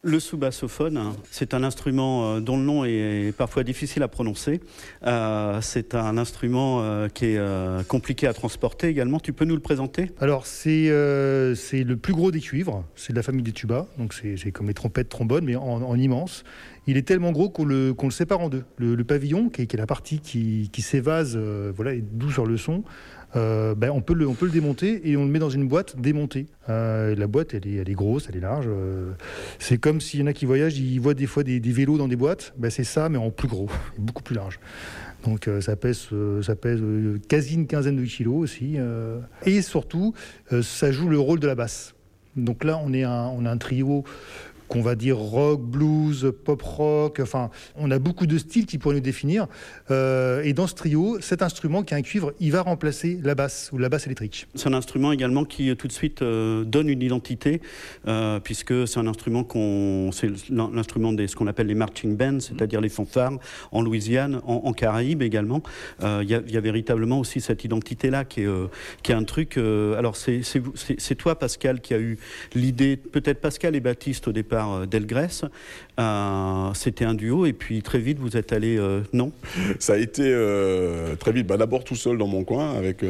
Le sous-bassophone, c'est un instrument dont le nom est parfois difficile à prononcer. C'est un instrument qui est compliqué à transporter également. Tu peux nous le présenter ? Alors, c'est le plus gros des cuivres. C'est de la famille des tubas. Donc, c'est comme les trompettes, trombones, mais en immense. Il est tellement gros qu'on le sépare en deux. Le pavillon, qui est la partie qui s'évase, et d'où sur le son, on peut le démonter et on le met dans une boîte démontée. La boîte, elle est grosse, elle est large. C'est comme s'il y en a qui voyagent, ils voient des fois des vélos dans des boîtes. C'est ça, mais en plus gros, beaucoup plus large. Donc ça pèse quasi une quinzaine de kilos aussi. Et surtout, ça joue le rôle de la basse. Donc là, on a un trio qu'on va dire rock, blues, pop rock, enfin, on a beaucoup de styles qui pourraient nous définir. Et dans ce trio, cet instrument qui est un cuivre, il va remplacer la basse ou la basse électrique. C'est un instrument également qui tout de suite donne une identité, puisque c'est un instrument c'est l'instrument de ce qu'on appelle les marching bands, c'est-à-dire les fanfares en Louisiane, en Caraïbes également. Il y a véritablement aussi cette identité-là qui est un truc. Alors c'est toi, Pascal, qui a eu l'idée, peut-être Pascal et Baptiste au départ, d'Elgrès. C'était un duo et puis très vite vous êtes allé non ? Ça a été très vite, d'abord tout seul dans mon coin avec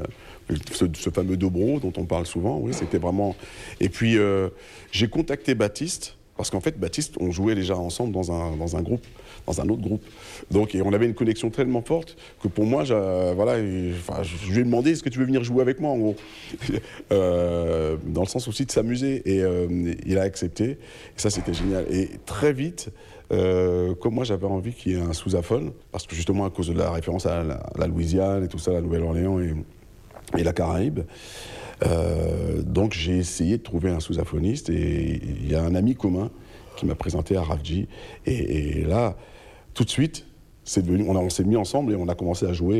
ce fameux dobro dont on parle souvent. Oui, c'était vraiment. Et puis j'ai contacté Baptiste parce qu'en fait Baptiste, on jouait déjà ensemble dans un autre groupe. Donc, et on avait une connexion tellement forte que pour moi, je lui ai demandé est-ce que tu veux venir jouer avec moi, en gros, dans le sens aussi de s'amuser. Et il a accepté. Et ça, c'était génial. Et très vite, comme moi, j'avais envie qu'il y ait un sous-aphone, parce que justement à cause de la référence à la Louisiane et tout ça, la Nouvelle-Orléans et la Caraïbe. Donc j'ai essayé de trouver un sous-aphoniste et il y a un ami commun qui m'a présenté à Rafji. Et là, tout de suite, on s'est mis ensemble et on a commencé à jouer.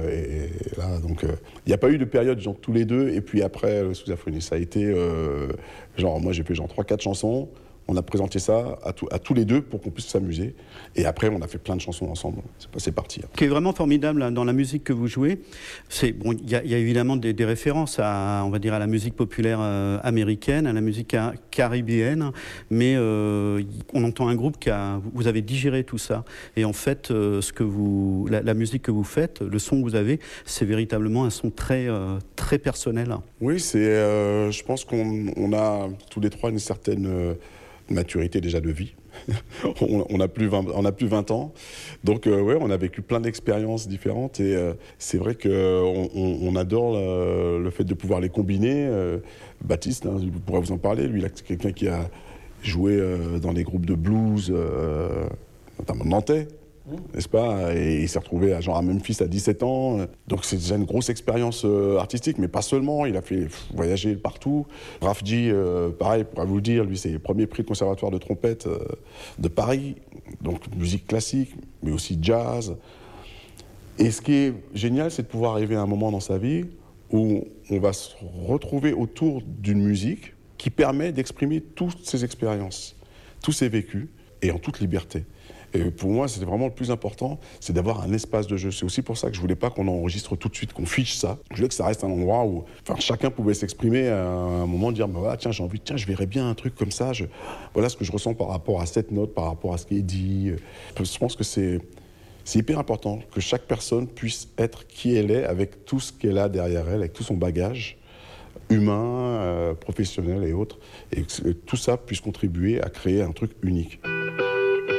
Et là, donc, il n'y a pas eu de période, genre tous les deux, et puis après, le sous-aphoniste. Ça a été, moi j'ai fait 3-4 chansons. On a présenté ça à tous les deux pour qu'on puisse s'amuser. Et après, on a fait plein de chansons ensemble. C'est parti. Ce qui est vraiment formidable dans la musique que vous jouez, il y a évidemment des références on va dire, à la musique populaire américaine, à la musique caribéenne, mais on entend un groupe vous avez digéré tout ça. Et en fait, la musique que vous faites, le son que vous avez, c'est véritablement un son très, très personnel. Oui, je pense qu'on a tous les trois une certaine maturité déjà de vie. on a plus 20 ans. Donc, on a vécu plein d'expériences différentes et c'est vrai qu'on adore le fait de pouvoir les combiner. Baptiste, je pourrais vous en parler. Lui, c'est quelqu'un qui a joué dans des groupes de blues, notamment nantais. N'est-ce pas ? Et il s'est retrouvé à Memphis à 17 ans. Donc c'est déjà une grosse expérience artistique, mais pas seulement. Il a fait voyager partout. Rafji, pareil, pour vous le dire, lui, c'est le premier prix de conservatoire de trompette de Paris. Donc musique classique, mais aussi jazz. Et ce qui est génial, c'est de pouvoir arriver à un moment dans sa vie où on va se retrouver autour d'une musique qui permet d'exprimer toutes ses expériences, tous ses vécus, et en toute liberté. Et pour moi, c'était vraiment le plus important, c'est d'avoir un espace de jeu. C'est aussi pour ça que je ne voulais pas qu'on enregistre tout de suite, qu'on fiche ça. Je voulais que ça reste un endroit où chacun pouvait s'exprimer à un moment, dire je verrais bien un truc comme ça. Voilà ce que je ressens par rapport à cette note, par rapport à ce qui est dit. Je pense que c'est hyper important que chaque personne puisse être qui elle est avec tout ce qu'elle a derrière elle, avec tout son bagage humain, professionnel et autres. Et que tout ça puisse contribuer à créer un truc unique.